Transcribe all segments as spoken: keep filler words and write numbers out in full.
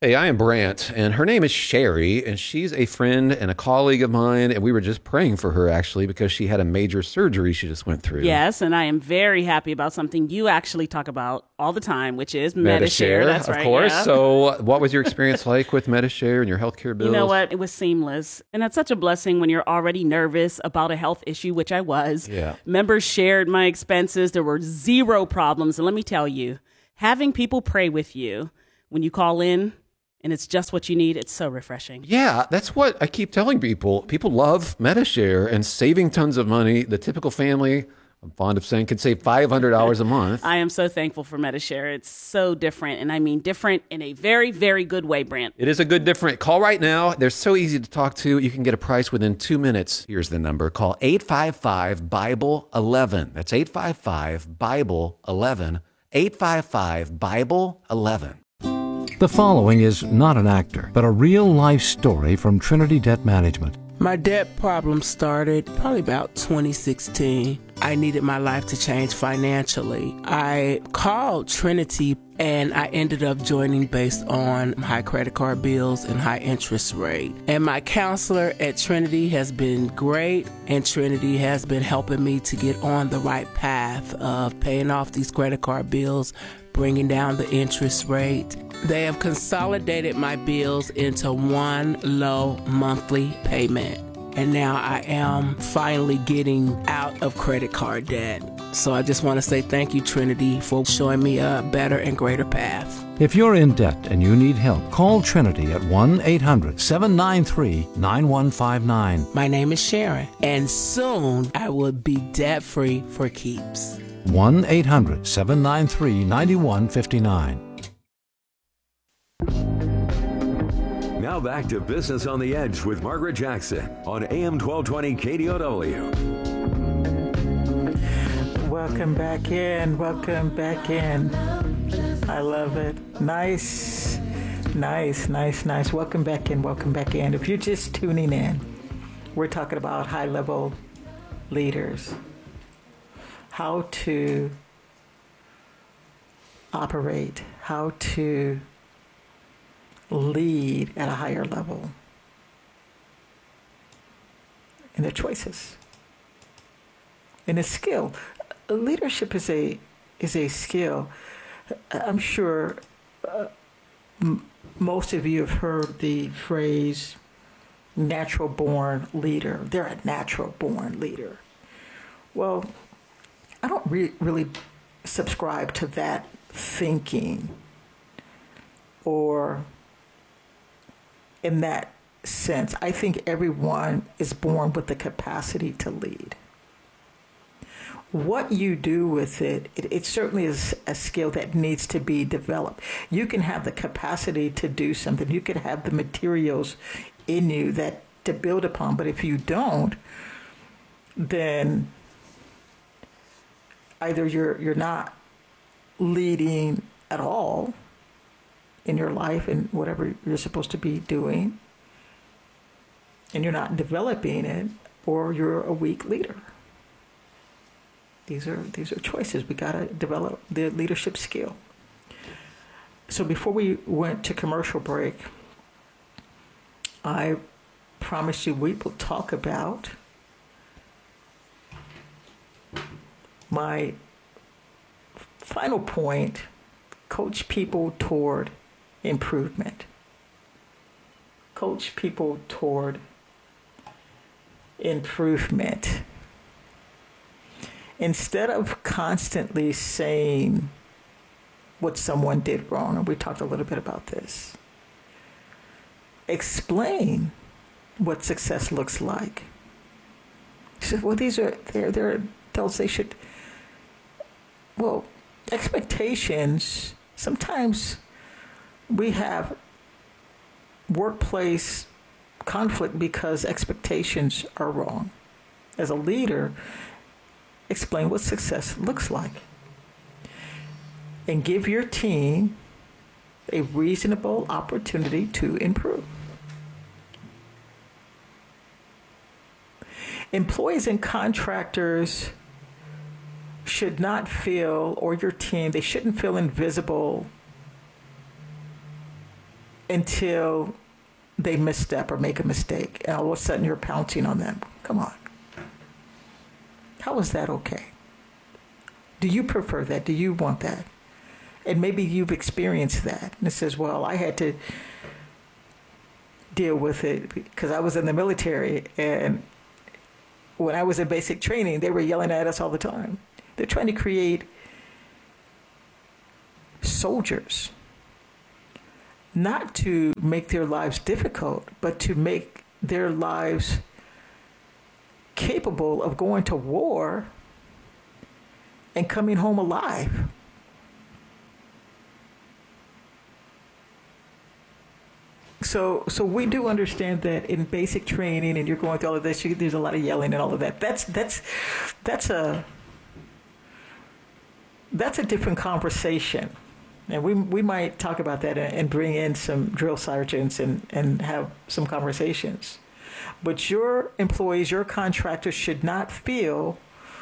Hey, I am Brant, and her name is Sherry, and she's a friend and a colleague of mine, and we were just praying for her, actually, because she had a major surgery she just went through. Yes, and I am very happy about something you actually talk about all the time, which is Medi-Share. That's of right, course. yeah. So what was your experience like with Medi-Share and your healthcare bills? You know what? It was seamless. And that's such a blessing when you're already nervous about a health issue, which I was. Yeah. Members shared my expenses. There were zero problems. And let me tell you, having people pray with you when you call in, and it's just what you need, it's so refreshing. Yeah, that's what I keep telling people. People love Medi-Share and saving tons of money. The typical family, I'm fond of saying, can save five hundred dollars a month. I am so thankful for Medi-Share. It's so different, and I mean different in a very, very good way, Brant. It is a good different. Call right now. They're so easy to talk to. You can get a price within two minutes. Here's the number. Call eight five five, Bible eleven. That's eight five five, Bible eleven. eight five five, Bible eleven. The following is not an actor, but a real-life story from Trinity Debt Management. My debt problem started probably about twenty sixteen. I needed my life to change financially. I called Trinity and I ended up joining based on high credit card bills and high interest rate. And my counselor at Trinity has been great, and Trinity has been helping me to get on the right path of paying off these credit card bills, bringing down the interest rate. They have consolidated my bills into one low monthly payment. And now I am finally getting out of credit card debt. So I just want to say thank you, Trinity, for showing me a better and greater path. If you're in debt and you need help, call Trinity at one eight hundred, seven nine three, nine one five nine. My name is Sharon, and soon I will be debt-free for keeps. one eight hundred, seven nine three, nine one five nine. Now back to Business on the Edge with Margaret Jackson on A M twelve twenty K D O W. Welcome back in. Welcome back in. I love it. Nice, nice, nice, nice. Welcome back in. Welcome back in. If you're just tuning in, we're talking about high-level leaders, how to operate, how to lead at a higher level in their choices. And a skill. Leadership is a is a skill. I'm sure uh, m- most of you have heard the phrase natural born leader. They're a natural born leader. Well, I don't re- really subscribe to that thinking or in that sense. I think everyone is born with the capacity to lead. What you do with it, it, it certainly is a skill that needs to be developed. You can have the capacity to do something. You can have the materials in you that to build upon. But if you don't, then either you're you're not leading at all in your life and whatever you're supposed to be doing, and you're not developing it, or you're a weak leader. These are these are choices. We gotta develop the leadership skill. So before we went to commercial break, I promised you we will talk about my final point: coach people toward improvement. Coach people toward improvement. Instead of constantly saying what someone did wrong, and we talked a little bit about this, explain what success looks like. She said, well, these are, they're, they're adults, they should, well, expectations, sometimes we have workplace conflict because expectations are wrong. As a leader, explain what success looks like and give your team a reasonable opportunity to improve. Employees and contractors should not feel, or your team, they shouldn't feel invisible until they misstep or make a mistake. And all of a sudden you're pouncing on them. Come on. How is that okay? Do you prefer that? Do you want that? And maybe you've experienced that. And it says, well, I had to deal with it because I was in the military. And when I was in basic training, they were yelling at us all the time. They're trying to create soldiers, not to make their lives difficult, but to make their lives capable of going to war and coming home alive. So, so we do understand that in basic training, and you're going through all of this, you, there's a lot of yelling and all of that. That's that's that's a that's a different conversation, and we we might talk about that and, and bring in some drill sergeants and and have some conversations. But your employees, your contractors, should not feel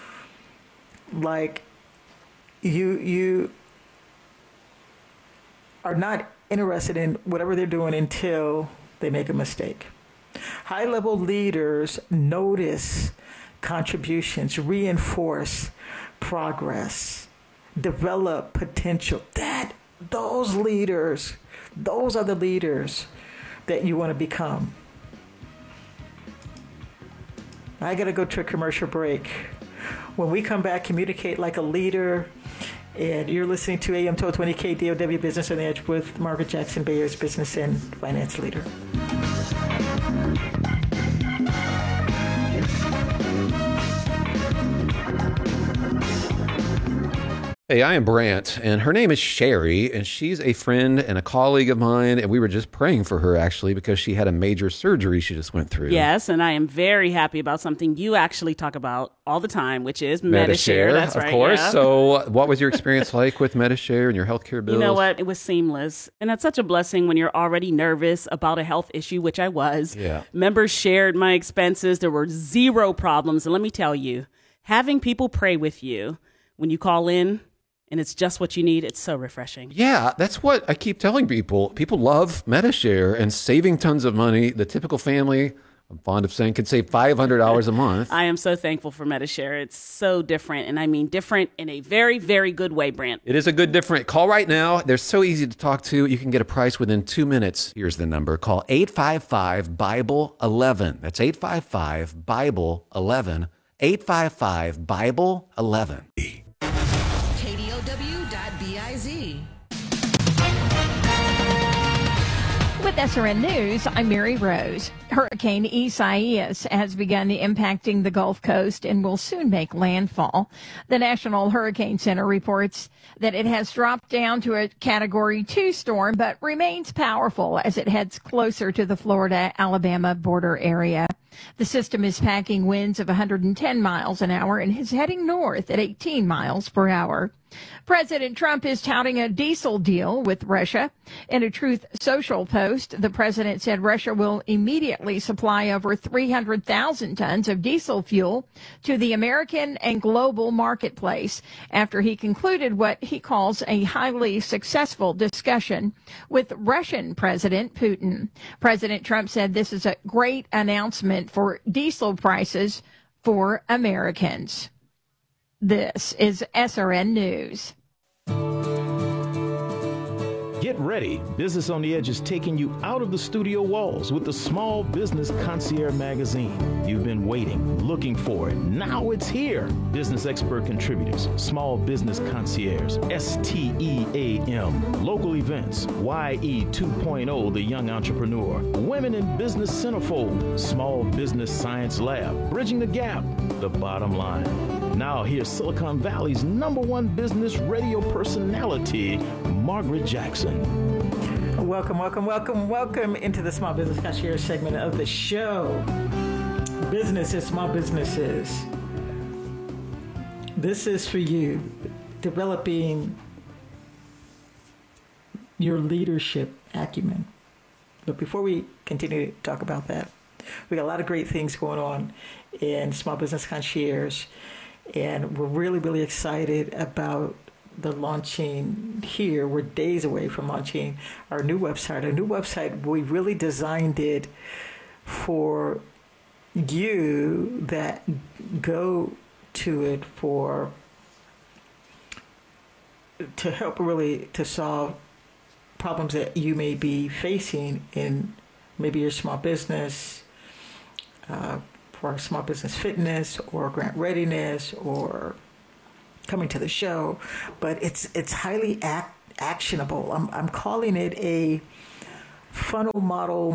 like you you are not interested in whatever they're doing until they make a mistake. High-level leaders notice contributions, reinforce progress, develop potential. That those leaders, those are the leaders that you want to become. I got to go to a commercial break. When we come back, communicate like a leader. And you're listening to A M twelve twenty K D O W Business on the Edge with Margaret Jackson, Bay Area's business and finance leader. Hey, I am Brant, and her name is Sherry, and she's a friend and a colleague of mine, and we were just praying for her, actually, because she had a major surgery she just went through. Yes, and I am very happy about something you actually talk about all the time, which is Medi-Share. Medi-Share, That's of right, course. yeah. So what was your experience like with Medi-Share and your healthcare bills? You know what? It was seamless. And that's such a blessing when you're already nervous about a health issue, which I was. Yeah. Members shared my expenses. There were zero problems. And let me tell you, having people pray with you when you call in, and it's just what you need, it's so refreshing. Yeah, that's what I keep telling people. People love Medi-Share and saving tons of money. The typical family, I'm fond of saying, can save five hundred dollars a month. I am so thankful for Medi-Share. It's so different, and I mean different in a very, very good way, Brant. It is a good different. Call right now. They're so easy to talk to. You can get a price within two minutes. Here's the number. Call eight five five, Bible eleven. That's eight five five, Bible eleven. eight five five, Bible eleven. K D O W dot biz. With S R N News, I'm Mary Rose. Hurricane Isaias has begun impacting the Gulf Coast and will soon make landfall. The National Hurricane Center reports that it has dropped down to a Category two storm, but remains powerful as it heads closer to the Florida-Alabama border area. The system is packing winds of one hundred ten miles an hour and is heading north at eighteen miles per hour. President Trump is touting a diesel deal with Russia. In a Truth Social post, the president said Russia will immediately supply over three hundred thousand tons of diesel fuel to the American and global marketplace after he concluded what he calls a highly successful discussion with Russian President Putin. President Trump said this is a great announcement for diesel prices for Americans. This is S R N News. Get ready. Business on the Edge is taking you out of the studio walls with the Small Business Concierge magazine. You've been waiting, looking for it. Now it's here. Business expert contributors, Small Business Concierge, S T E A M, local events, Y E two point oh, the young entrepreneur, Women in Business Centerfold, Small Business Science Lab, Bridging the Gap, the bottom line. Now here's Silicon Valley's number one business radio personality, Margaret Jackson. Welcome, welcome, welcome, welcome into the Small Business Concierge segment of the show. Businesses, small businesses. This is for you, developing your leadership acumen. But before we continue to talk about that, we got a lot of great things going on in Small Business Concierge, and we're really, really excited about the launching here. We're days away from launching our new website. Our new website, we really designed it for you that go to it for to help really to solve problems that you may be facing in maybe your small business, uh, for small business fitness or grant readiness or coming to the show. But it's it's highly act, actionable. I'm I'm calling it a funnel model,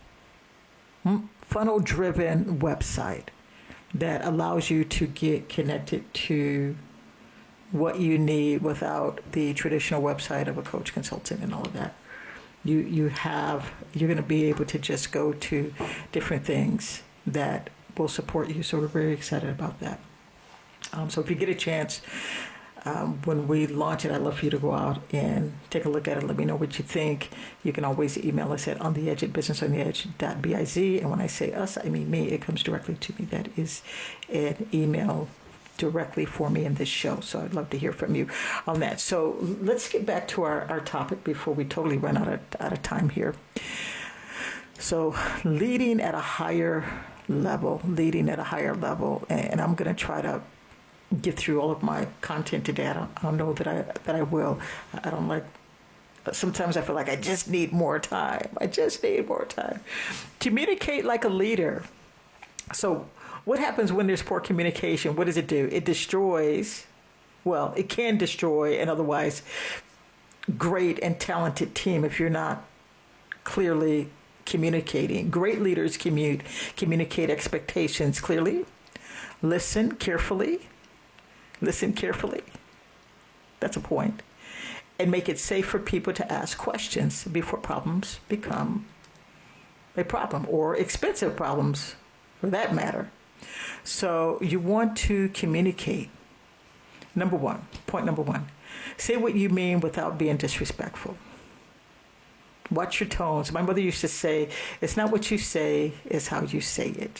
funnel driven website that allows you to get connected to what you need without the traditional website of a coach, consultant, and all of that. You you have you're going to be able to just go to different things that will support you. So we're very excited about that. Um, so if you get a chance, um, when we launch it, I'd love for you to go out and take a look at it. Let me know what you think. You can always email us at on the edge at business on the edge dot biz. And when I say us, I mean me. It comes directly to me. That is an email directly for me in this show. So I'd love to hear from you on that. So let's get back to our, our topic before we totally run out of, out of time here. So leading at a higher level, leading at a higher level. And I'm going to try to get through all of my content today. I don't, I don't know that I, that I will. I don't like, sometimes I feel like I just need more time. I just need more time. Communicate like a leader. So what happens when there's poor communication? What does it do? It destroys, well, it can destroy an otherwise great and talented team if you're not clearly communicating. Great leaders commute, communicate expectations clearly, listen carefully, listen carefully. That's a point. And make it safe for people to ask questions before problems become a problem, or expensive problems for that matter. So you want to communicate. Number one, point number one, say what you mean without being disrespectful. Watch your tones. My mother used to say, it's not what you say, it's how you say it.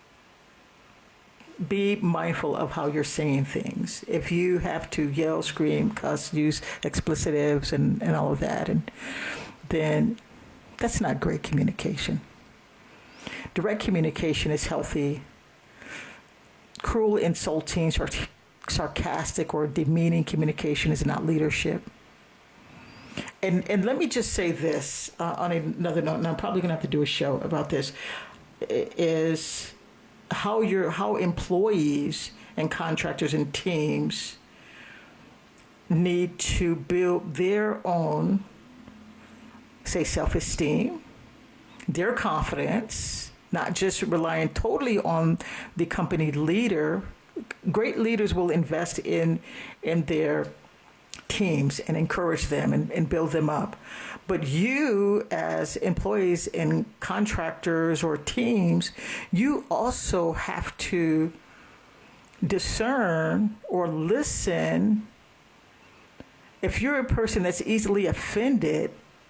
Be mindful of how you're saying things. If you have to yell, scream, cuss, use explicitives and, and all of that, and then that's not great communication. Direct communication is healthy. Cruel, insulting, sarcastic, or demeaning communication is not leadership. And and let me just say this uh, on another note, and I'm probably going to have to do a show about this, is how your how employees and contractors and teams need to build their own, say, self-esteem, their confidence, not just relying totally on the company leader. Great leaders will invest in in their teams and encourage them and, and build them up. But you, as employees and contractors or teams, you also have to discern or listen. If you're a person that's easily offended,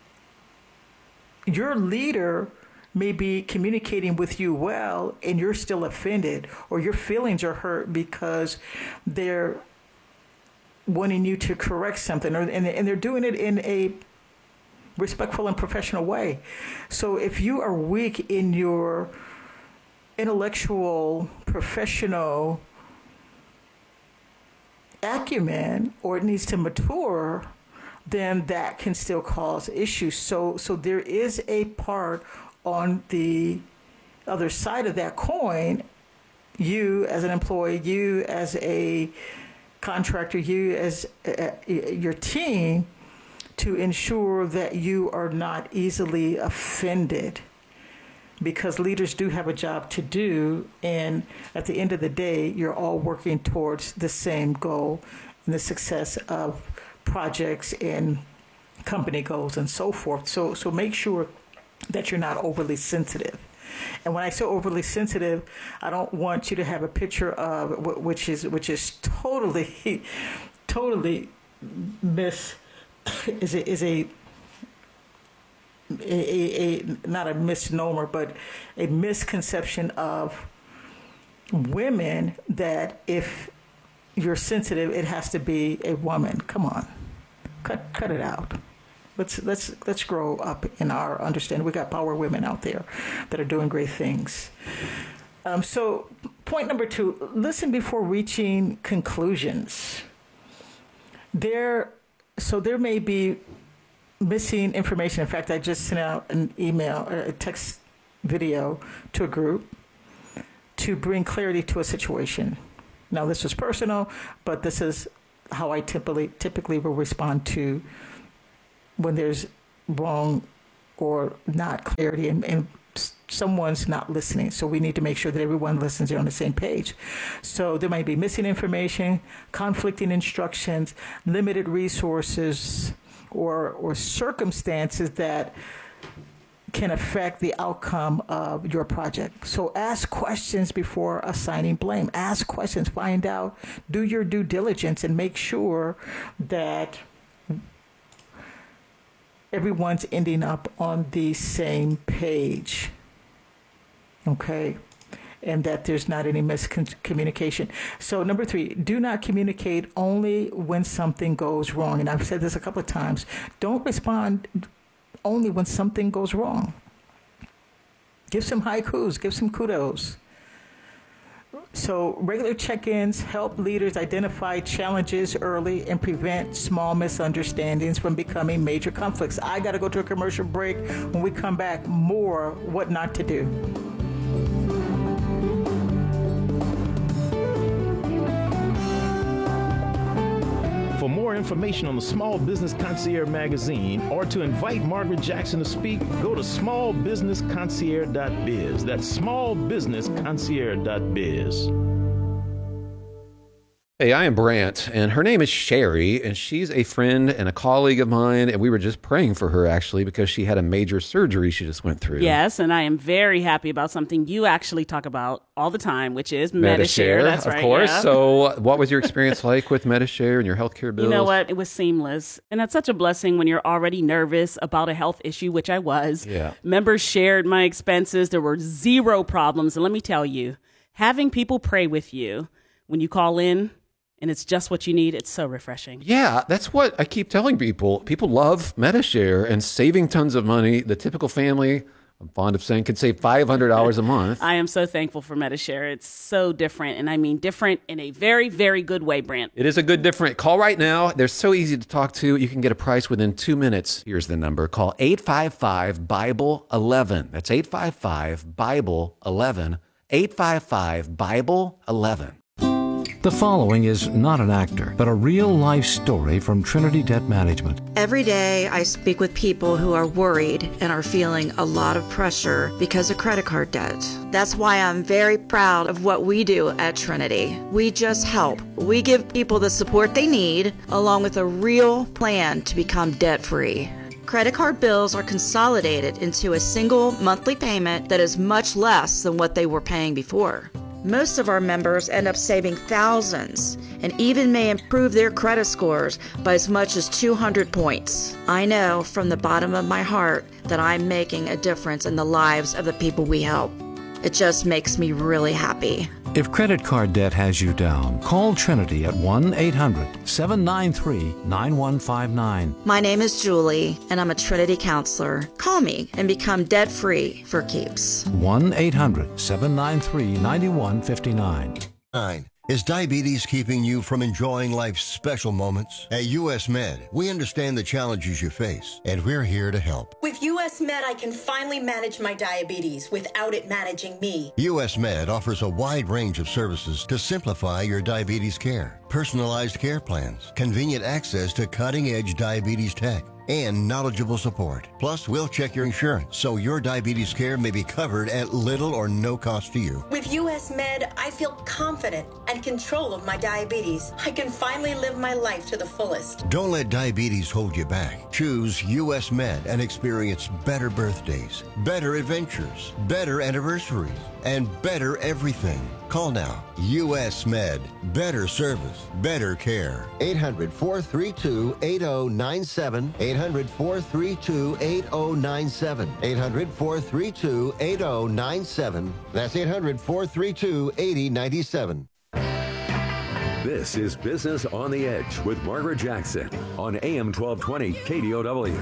your leader may be communicating with you well and you're still offended, or your feelings are hurt because they're wanting you to correct something, or and, and they're doing it in a respectful and professional way. So if you are weak in your intellectual, professional acumen, or it needs to mature, then that can still cause issues. So so there is a part on the other side of that coin, you as an employee, you as a contractor, you as uh, your team, to ensure that you are not easily offended, because leaders do have a job to do, and at the end of the day, you're all working towards the same goal and the success of projects and company goals and so forth. So so make sure that you're not overly sensitive. And when I say overly sensitive, I don't want you to have a picture of which is which is totally, totally miss is a, is a, a, a, a not a misnomer, but a misconception of women, that if you're sensitive, it has to be a woman. Come on, cut cut it out. Let's let's let's grow up in our understanding. We got power women out there that are doing great things. Um, so, point number two: listen before reaching conclusions. There, so there may be missing information. In fact, I just sent out an email, a text video to a group to bring clarity to a situation. Now, this was personal, but this is how I typically typically will respond to when there's wrong or not clarity and, and someone's not listening. So we need to make sure that everyone listens, they're on the same page. So there might be missing information, conflicting instructions, limited resources, or or circumstances that can affect the outcome of your project. So ask questions before assigning blame. Ask questions, find out, do your due diligence, and make sure that everyone's ending up on the same page. Okay? And that there's not any miscommunication. So number three, do not communicate only when something goes wrong. And I've said this a couple of times. Don't respond only when something goes wrong. Give some haikus, give some kudos. So regular check-ins help leaders identify challenges early and prevent small misunderstandings from becoming major conflicts. I got to go to a commercial break. When we come back, more what not to do. For more information on the Small Business Concierge magazine or to invite Margaret Jackson to speak, go to small business concierge dot biz. That's small business concierge dot biz. Hey, I am Brant, and her name is Sherry, and she's a friend and a colleague of mine, and we were just praying for her, actually, because she had a major surgery she just went through. Yes, and I am very happy about something you actually talk about all the time, which is Medi-Share. Medi-Share, That's of right, course. yeah. So what was your experience like with Medi-Share and your healthcare bills? You know what? It was seamless. And that's such a blessing when you're already nervous about a health issue, which I was. Yeah. Members shared my expenses. There were zero problems. And let me tell you, having people pray with you when you call in, and it's just what you need, it's so refreshing. Yeah, that's what I keep telling people. People love Medi-Share and saving tons of money. The typical family, I'm fond of saying, could save five hundred dollars a month. I am so thankful for Medi-Share. It's so different, and I mean different in a very, very good way, Brant. It is a good different. Call right now. They're so easy to talk to. You can get a price within two minutes. Here's the number. Call eight five five, Bible eleven. That's eight five five, Bible eleven. eight five five, Bible eleven. The following is not an actor, but a real-life story from Trinity Debt Management. Every day I speak with people who are worried and are feeling a lot of pressure because of credit card debt. That's why I'm very proud of what we do at Trinity. We just help. We give people the support they need, along with a real plan to become debt-free. Credit card bills are consolidated into a single monthly payment that is much less than what they were paying before. Most of our members end up saving thousands and even may improve their credit scores by as much as two hundred points. I know from the bottom of my heart that I'm making a difference in the lives of the people we help. It just makes me really happy. If credit card debt has you down, call Trinity at one eight hundred, seven nine three, nine one five nine. My name is Julie, and I'm a Trinity counselor. Call me and become debt-free for keeps. one eight hundred, seven nine three, nine one five nine. Nine. Is diabetes keeping you from enjoying life's special moments? At U S Med, we understand the challenges you face, and we're here to help. With U S Med, I can finally manage my diabetes without it managing me. U S Med offers a wide range of services to simplify your diabetes care. Personalized care plans, convenient access to cutting-edge diabetes tech, and knowledgeable support. Plus, we'll check your insurance so your diabetes care may be covered at little or no cost to you. With U S Med, I feel confident and control of my diabetes. I can finally live my life to the fullest. Don't let diabetes hold you back. Choose U S Med and experience better birthdays, better adventures, better anniversaries, and better everything. Call now. U S Med. Better service. Better care. eight hundred, four three two, eight zero nine seven. eight hundred, four three two, eight zero nine seven. eight hundred, four three two, eight zero nine seven. That's eight hundred, four three two, eight zero nine seven. This is Business on the Edge with Margaret Jackson on A M twelve twenty K D O W.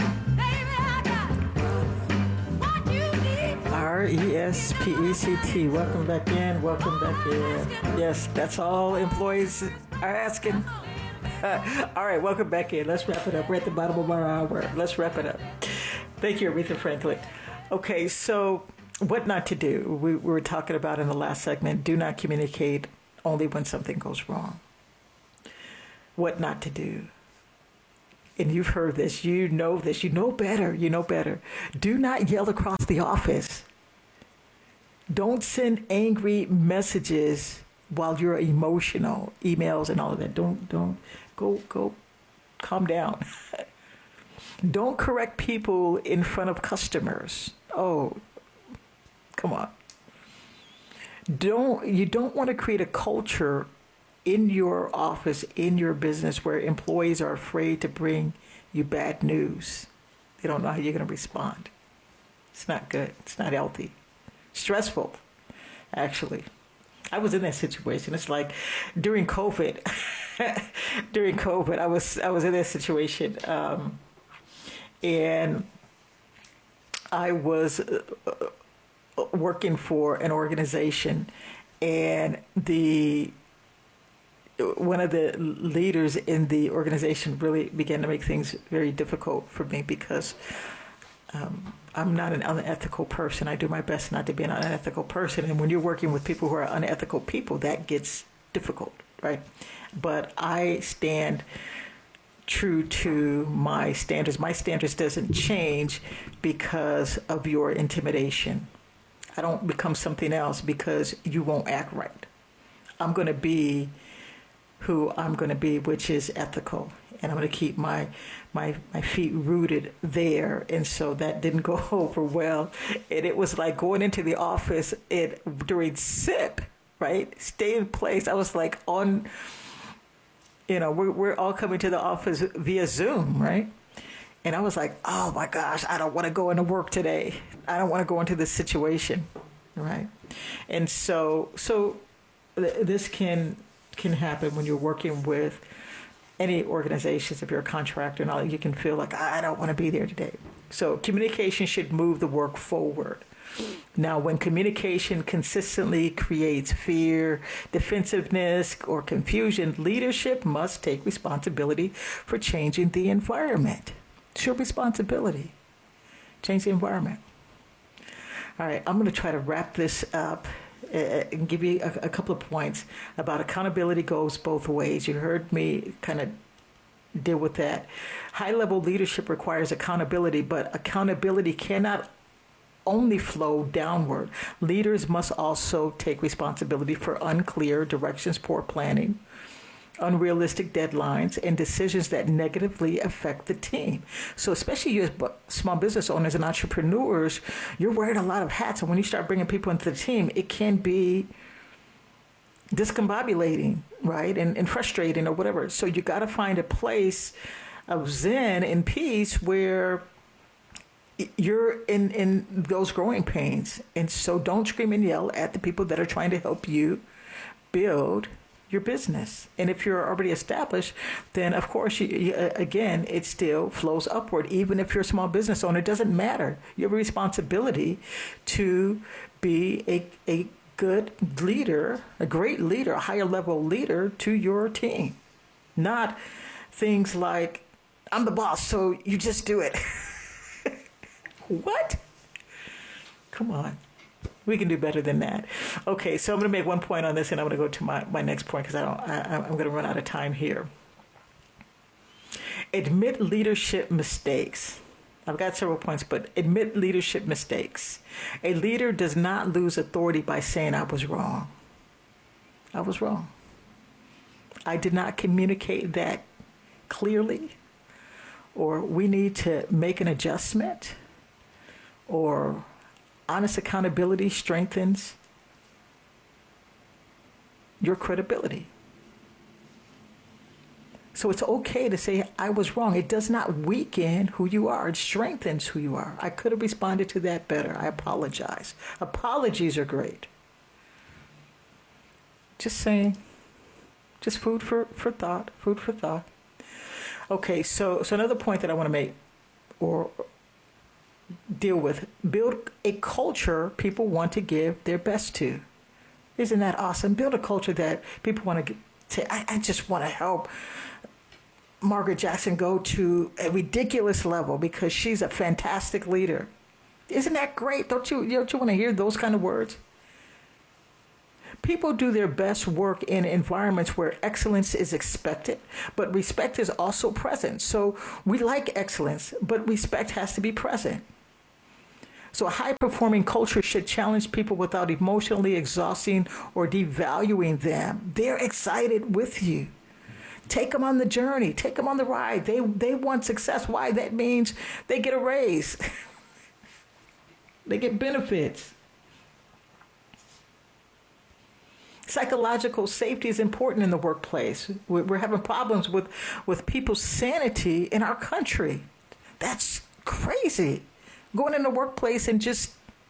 R E S P E C T. Welcome back in. Welcome back in. Yes, that's all employees are asking. Uh, all right, welcome back in. Let's wrap it up. We're at the bottom of our hour. Let's wrap it up. Thank you, Aretha Franklin. Okay, so what not to do. We, we were talking about in the last segment, do not communicate only when something goes wrong. What not to do. And you've heard this, you know this, you know better, you know better. Do not yell across the office. Don't send angry messages while you're emotional, emails and all of that. Don't, don't, go, go, calm down. Don't correct people in front of customers. Oh, come on. Don't, you don't want to create a culture in your office, in your business, where employees are afraid to bring you bad news. They don't know how you're going to respond. It's not good. It's not healthy. Stressful, actually. I was in that situation. It's like during COVID. during COVID, I was I was in that situation, um, and I was uh, working for an organization, and the one of the leaders in the organization really began to make things very difficult for me because um, I'm not an unethical person. I do my best not to be an unethical person. And when you're working with people who are unethical people, that gets difficult, right? But I stand true to my standards. My standards doesn't change because of your intimidation. I don't become something else because you won't act right. I'm going to be who I'm going to be, which is ethical. And I'm going to keep my, my my feet rooted there. And so that didn't go over well. And it was like going into the office it, during S I P, right? Stay in place. I was like on, you know, we're, we're all coming to the office via Zoom, right? And I was like, oh my gosh, I don't want to go into work today. I don't want to go into this situation, right? And so, so th- this can can happen when you're working with any organizations. If you're a contractor and all, you can feel like, I don't want to be there today. So communication should move the work forward. Now, when communication consistently creates fear, defensiveness, or confusion, leadership must take responsibility for changing the environment. It's your responsibility. Change the environment. All right, I'm going to try to wrap this up and give you a, a couple of points about accountability goes both ways. You heard me kind of deal with that. High-level leadership requires accountability, but accountability cannot only flow downward. Leaders must also take responsibility for unclear directions, poor planning, unrealistic deadlines, and decisions that negatively affect the team. So especially you as small business owners and entrepreneurs, you're wearing a lot of hats. And when you start bringing people into the team, it can be discombobulating, right? And, and frustrating or whatever. So you got to find a place of zen and peace where you're in, in those growing pains. And so don't scream and yell at the people that are trying to help you build your business. And if you're already established, then of course, you, you, again, it still flows upward. Even if you're a small business owner, it doesn't matter. You have a responsibility to be a, a good leader, a great leader, a higher level leader to your team. Not things like, I'm the boss, so you just do it. What? Come on. We can do better than that. Okay, so I'm going to make one point on this, and I'm going to go to my, my next point because I don't. I, I'm going to run out of time here. Admit leadership mistakes. I've got several points, but admit leadership mistakes. A leader does not lose authority by saying, I was wrong. I was wrong. I did not communicate that clearly, or we need to make an adjustment, or honest accountability strengthens your credibility. So it's okay to say, I was wrong. It does not weaken who you are. It strengthens who you are. I could have responded to that better. I apologize. Apologies are great. Just saying. Just food for, for thought, food for thought. Okay, so, so another point that I want to make or deal with, build a culture people want to give their best to. Isn't that awesome? Build a culture that people want to say, I, I just want to help Margaret Jackson go to a ridiculous level because she's a fantastic leader. Isn't that great? Don't you, don't you want to hear those kind of words? People do their best work in environments where excellence is expected, but respect is also present. So we like excellence, but respect has to be present. So a high-performing culture should challenge people without emotionally exhausting or devaluing them. They're excited with you. Take them on the journey. Take them on the ride. They they want success. Why? That means they get a raise. They get benefits. Psychological safety is important in the workplace. We're having problems with, with people's sanity in our country. That's crazy. Going in the workplace and just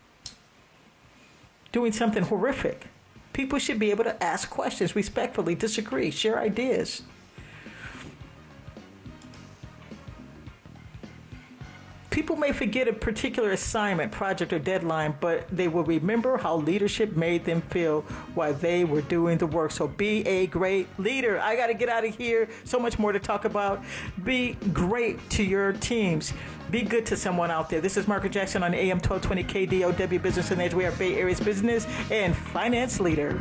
doing something horrific. People should be able to ask questions respectfully, disagree, share ideas. People may forget a particular assignment, project, or deadline, but they will remember how leadership made them feel while they were doing the work. So be a great leader. I got to get out of here. So much more to talk about. Be great to your teams. Be good to someone out there. This is Margaret Jackson on A M twelve twenty K D O W Business and Edge. We are Bay Area's business and finance leader.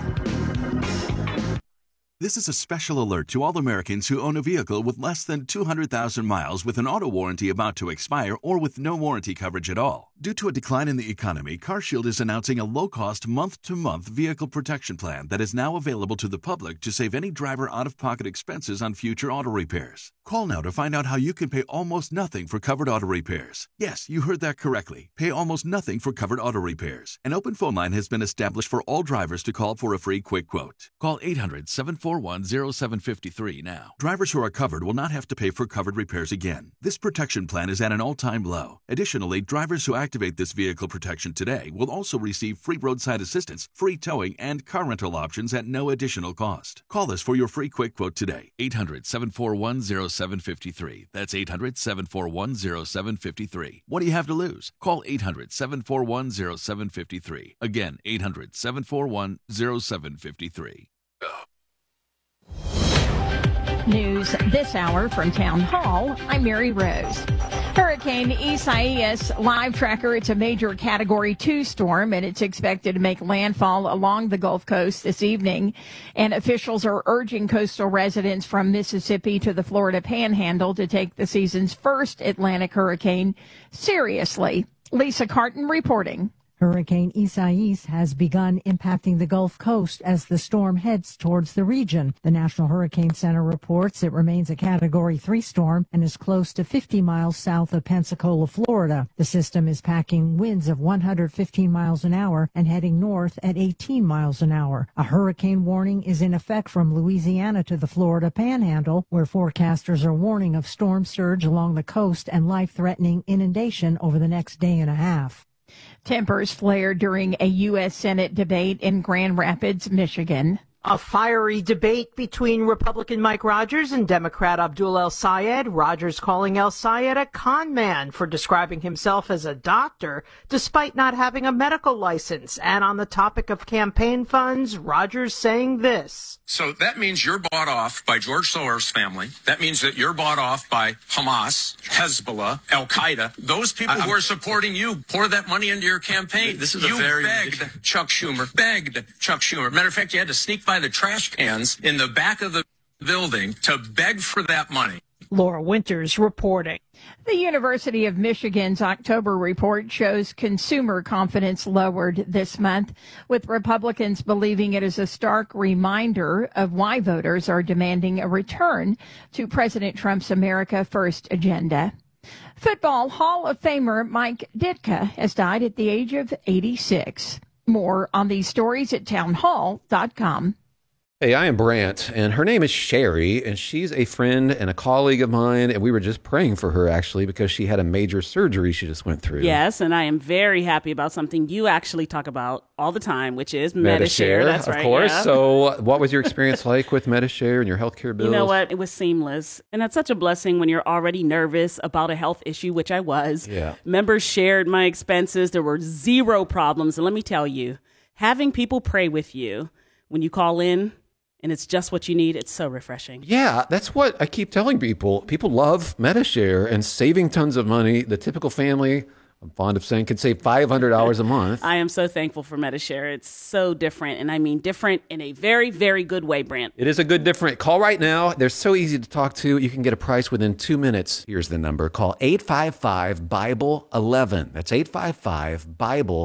This is a special alert to all Americans who own a vehicle with less than two hundred thousand miles with an auto warranty about to expire or with no warranty coverage at all. Due to a decline in the economy, CarShield is announcing a low-cost month-to-month vehicle protection plan that is now available to the public to save any driver out-of-pocket expenses on future auto repairs. Call now to find out how you can pay almost nothing for covered auto repairs. Yes, you heard that correctly. Pay almost nothing for covered auto repairs. An open phone line has been established for all drivers to call for a free quick quote. Call eight hundred, seven four one, zero seven five three now. Drivers who are covered will not have to pay for covered repairs again. This protection plan is at an all-time low. Additionally, drivers who activate this vehicle protection today will also receive free roadside assistance, free towing, and car rental options at no additional cost. Call us for your free quick quote today. eight hundred, seven four one, zero seven five three. That's eight hundred, seven four one, zero seven five three. What do you have to lose? Call eight hundred, seven four one, zero seven five three. Again, eight hundred, seven four one, zero seven five three. News this hour from Town Hall. I'm Mary Rose. Hurricane Isaias live tracker. It's a major Category two storm, and it's expected to make landfall along the Gulf Coast this evening. And officials are urging coastal residents from Mississippi to the Florida Panhandle to take the season's first Atlantic hurricane seriously. Lisa Carton reporting. Hurricane Isaias has begun impacting the Gulf Coast as the storm heads towards the region. The National Hurricane Center reports it remains a Category three storm and is close to fifty miles south of Pensacola, Florida. The system is packing winds of one hundred fifteen miles an hour and heading north at eighteen miles an hour. A hurricane warning is in effect from Louisiana to the Florida Panhandle, where forecasters are warning of storm surge along the coast and life-threatening inundation over the next day and a half. Tempers flared during a U S Senate debate in Grand Rapids, Michigan. A fiery debate between Republican Mike Rogers and Democrat Abdul El-Sayed. Rogers calling El-Sayed a con man for describing himself as a doctor despite not having a medical license. And on the topic of campaign funds, Rogers saying this. So that means you're bought off by George Soros' family. That means that you're bought off by Hamas, Hezbollah, Al-Qaeda. Those people I, who are supporting you pour that money into your campaign. This is you a very begged Chuck Schumer, begged Chuck Schumer. Matter of fact, you had to sneak by the trash cans in the back of the building to beg for that money. Laura Winters reporting. The University of Michigan's October report shows consumer confidence lowered this month, with Republicans believing it is a stark reminder of why voters are demanding a return to President Trump's America First agenda. Football Hall of Famer Mike Ditka has died at the age of eighty-six. More on these stories at townhall dot com. Hey, I am Brant, and her name is Sherry, and she's a friend and a colleague of mine, and we were just praying for her, actually, because she had a major surgery she just went through. Yes, and I am very happy about something you actually talk about all the time, which is Medi-Share. That's right. Of course. Yeah. So what was your experience like with Medi-Share and your healthcare bills? You know what? It was seamless. And that's such a blessing when you're already nervous about a health issue, which I was. Yeah. Members shared my expenses. There were zero problems. And let me tell you, having people pray with you when you call in, and it's just what you need, it's so refreshing. Yeah, that's what I keep telling people. People love Medi-Share and saving tons of money. The typical family, I'm fond of saying, can save five hundred dollars a month. I am so thankful for Medi-Share. It's so different, and I mean different in a very, very good way, Brant. It is a good different. Call right now. They're so easy to talk to. You can get a price within two minutes. Here's the number. Call eight five five, Bible eleven. That's eight five five, Bible